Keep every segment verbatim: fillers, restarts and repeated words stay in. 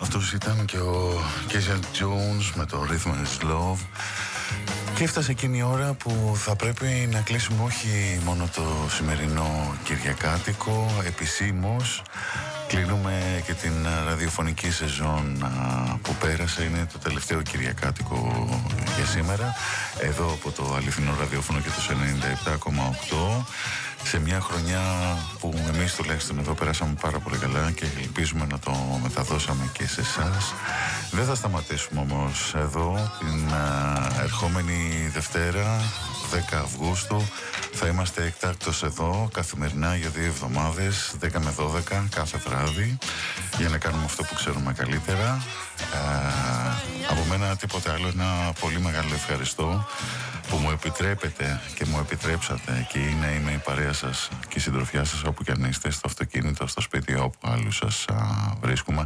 Αυτός ήταν και ο Keisha Jones με το Rhythm is Love. Και έφτασε εκείνη η ώρα που θα πρέπει να κλείσουμε όχι μόνο το σημερινό Κυριακάτικο, επισήμως κλείνουμε και την ραδιοφωνική σεζόν που πέρασε. Είναι το τελευταίο Κυριακάτικο για σήμερα, εδώ από το αληθινό ραδιόφωνο και το ενενήντα επτά κόμμα οκτώ, σε μια χρονιά που εμείς τουλάχιστον εδώ περάσαμε πάρα πολύ καλά και ελπίζουμε να το μεταδώσαμε και σε εσάς. Δεν θα σταματήσουμε όμως εδώ. Την uh, ερχόμενη Δευτέρα, δέκα Αυγούστου, θα είμαστε εκτάκτως εδώ καθημερινά για δύο εβδομάδες, δέκα με δώδεκα κάθε βράδυ, για να κάνουμε αυτό που ξέρουμε καλύτερα. Uh, από μένα τίποτε άλλο, ένα πολύ μεγάλο ευχαριστώ που μου επιτρέπετε και μου επιτρέψατε και είναι, είμαι η παρέα σας και η συντροφιά σας όπου και αν είστε, στο αυτοκίνητο, στο σπίτι, όπου άλλους σας α, βρίσκουμε.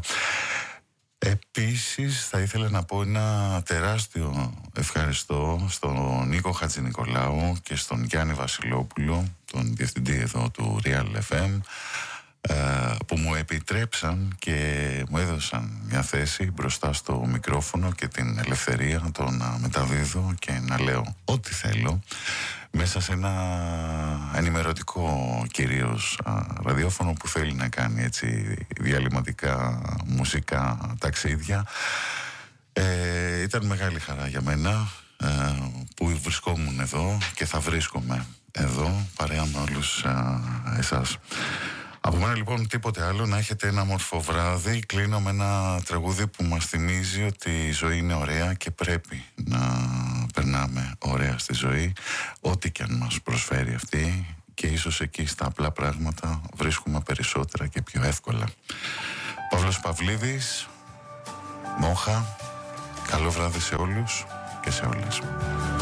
Επίσης θα ήθελα να πω ένα τεράστιο ευχαριστώ στον Νίκο Χατζηνικολάου και στον Γιάννη Βασιλόπουλο, τον διευθυντή εδώ του Real εφ εμ, που μου επιτρέψαν και μου έδωσαν μια θέση μπροστά στο μικρόφωνο και την ελευθερία να το να μεταδίδω και να λέω ό,τι θέλω μέσα σε ένα ενημερωτικό κυρίως ραδιόφωνο που θέλει να κάνει έτσι διαλυματικά μουσικά ταξίδια. Ε, ήταν μεγάλη χαρά για μένα ε, που βρισκόμουν εδώ και θα βρίσκομαι εδώ παρέα με όλους ε, εσάς. Από μένα λοιπόν τίποτε άλλο, να έχετε ένα μορφό βράδυ. Κλείνω με ένα τραγούδι που μας θυμίζει ότι η ζωή είναι ωραία και πρέπει να περνάμε ωραία στη ζωή, ό,τι και αν μας προσφέρει αυτή, και ίσως εκεί στα απλά πράγματα βρίσκουμε περισσότερα και πιο εύκολα. Παύλος Παυλίδης, Μόχα, καλό βράδυ σε όλους και σε όλες.